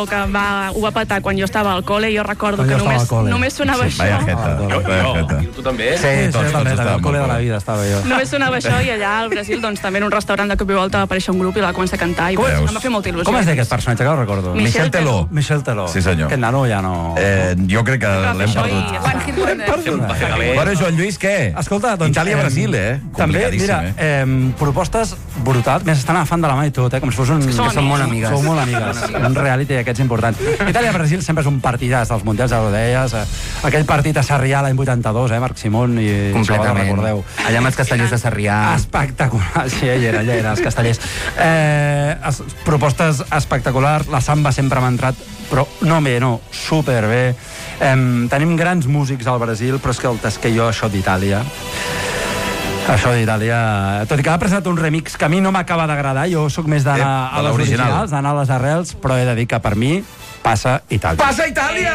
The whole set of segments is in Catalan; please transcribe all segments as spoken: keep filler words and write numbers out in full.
que va, ho va patar quan jo estava al col·le, jo recordo que només, només sonava Sí, vaya això. jeta, vaya jeta. Tu també? Sí, tots, tots també, estàvem al col·le de molt la bé. vida estava jo. Només sonava això i allà al Brasil, doncs, també en un restaurant de cop i volta va aparèixer un grup i va començar a cantar i Com em veus? va fer molta il·lusió. Com es deia aquest personatge, que no recordo? Michel Teló. Michel Teló. Sí, senyor. Aquest nano ja no... Eh, jo crec que Va fer l'hem això perdut. i- One hit wonder. Bueno, Joan Lluís, què? Escolta, doncs... Itàlia-Brasil, eh? També, Complicadíssim, mira, eh? eh, propostes brutals. Més estan agafant de la mà i tot, eh? Com si fos un... Que són que són molt amigues. amigues. Són molt amigues. Un reality d'aquests importants. Itàlia-Brasil sempre és un partidàs dels Mundials de Rodelles. Eh? Aquell partit a Sarrià l'any vuitanta-dos, eh? Marc Simón i... Completament. Recordeu. Allà amb els castellers de Sarrià. Espectacular, sí, ell era, ella era, els castellers. Eh, es, propostes espectaculars, la samba sempre m'ha entrat, però no bé, no, superbé. Eh, tenim grans músics al Brasil, però és que, el, és que jo això d'Itàlia... Això d'Itàlia... Tot i que ha presentat un remix que a mi no m'acaba d'agradar, jo sóc més d'anar Eh, a de les l'original. originals, d'anar a les arrels, però he de dir que per mi passa Itàlia. Passa Itàlia!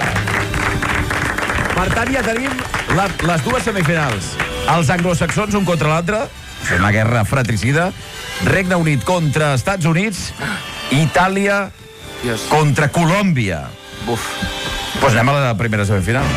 Per tant, ja tenim la, les dues semifinals. Els anglosaxons un contra l'altre, una guerra fratricida. Regne Unit contra Estats Units. Itàlia Dios. contra Colòmbia. Buf. Doncs anem a la primera semifinal.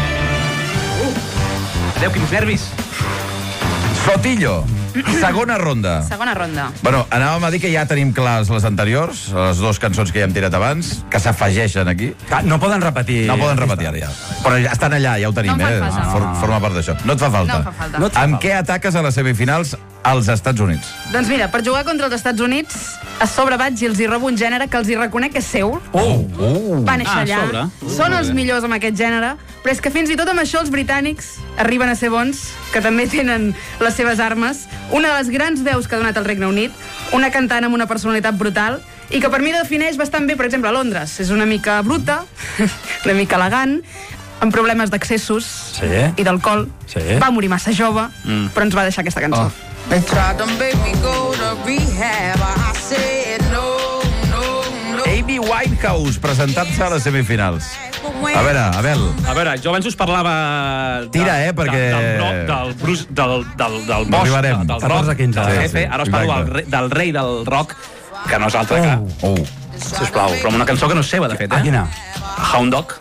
Adéu, quins nervis. Sotillo, segona ronda. Segona ronda. Bueno, anàvem a dir que ja tenim clars les anteriors, les dues cançons que ja hem tirat abans, que s'afegeixen aquí. Ah, No poden repetir... No poden repetir ara ja. Però ja estan allà, ja ho tenim, No em eh? fa falta. For, forma part d'això. No et fa falta. No em fa falta. No et fa Amb falta. què ataques a les semifinals als Estats Units? Doncs mira, per jugar contra els Estats Units, a sobre vaig i els hi robo un gènere que els hi reconec que és seu. Oh, oh. Va néixer Ah, a allà. sobre. Són els millors amb aquest gènere, però és que fins i tot amb això els britànics arriben a ser bons, que també tenen les seves armes. Una de les grans veus que ha donat el Regne Unit, una cantant amb una personalitat brutal, i que per mi defineix bastant bé, per exemple, a Londres. És una mica bruta, una mica elegant, amb problemes d'accessos Sí. i d'alcohol. Sí. Va morir massa jove, mm. però ens va deixar aquesta cançó. Oh. They tried to make me go to rehab. I said no, no, no. Amy Winehouse presentant-se a les semifinals. A veure, Abel. A veure, jo abans us parlava... De, Tira, eh, perquè- De, del rock, del Bruce, del, del, del No boss, arribarem. del, del catorze rock, quinze. del Sí, jefe. sí, Ara us parlo del, exacte. rei- del rei del rock, que no és altre que... Oh. Sisplau, però amb una cançó que no és seva, de fet, eh? Ah, quina? Hound Dog.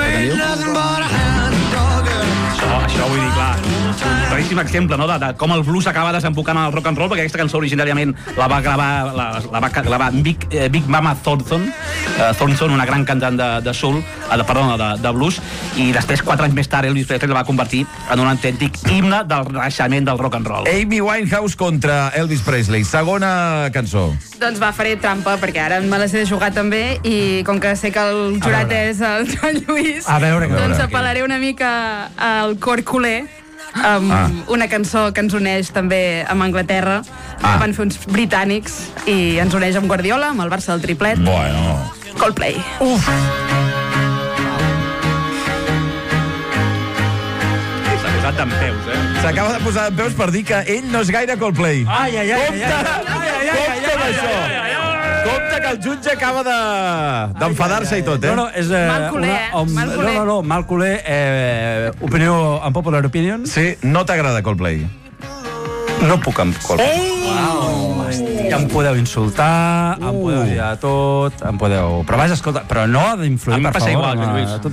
Això, això vull dir, clar, un claríssim exemple, no?, de, de com el blues acaba desembocant en el rock and roll, perquè aquesta cançó originàriament la va gravar, la, la va gravar Big, eh, Big Mama Thornton, eh, Thornton, una gran cantant de, de soul, eh, de, perdó, de, de blues, i després, quatre anys més tard, Elvis Presley la va convertir en un autèntic himne del renaixement del rock and roll. Amy Winehouse contra Elvis Presley. Segona cançó. Doncs va, faré trampa, perquè ara me les he de jugar també, i com que sé que el jurat veure. és el Joan Lluís, A veure, a doncs veure. apel·laré una mica al cor culer, amb Ah. una cançó que ens uneix també amb Anglaterra, Ah. que van fer uns britànics, i ens uneix amb Guardiola, amb el Barça del triplet, Bueno. Coldplay. Uf! S'ha posat d'en peus, eh? S'acaba de posar en peus per dir que ell no és gaire Coldplay. Ai, ai, ai, ai, ai, ai, ai, ai, Compte amb això. Compte que el jutge acaba de d'enfadar-se i tot, eh? No, no, és... Eh, Mal culer, eh? om- Mal culer. No, no, no, mal culer. Eh, opinió, en popular opinion. Sí, no t'agrada Coldplay. No puc amb Coldplay. Wow. Em podeu insultar, em podeu dir de tot, em podeu... Però vaja, escolta, però no ha d'influir, Em per passa favor. igual, amb, Lluís. eh, tot